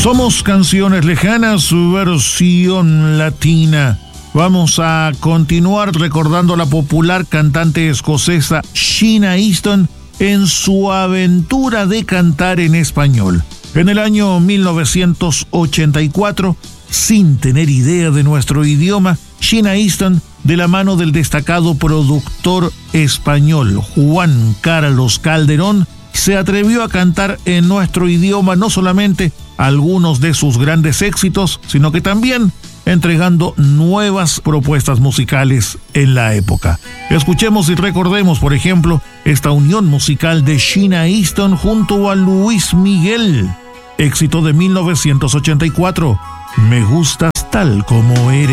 Somos Canciones Lejanas, su versión latina. Vamos a continuar recordando a la popular cantante escocesa Sheena Easton en su aventura de cantar en español. En el año 1984, sin tener idea de nuestro idioma, Sheena Easton, de la mano del destacado productor español Juan Carlos Calderón, se atrevió a cantar en nuestro idioma no solamente algunos de sus grandes éxitos, sino que también entregando nuevas propuestas musicales en la época. Escuchemos y recordemos, por ejemplo, esta unión musical de Sheena Easton junto a Luis Miguel, éxito de 1984, Me gustas tal como eres.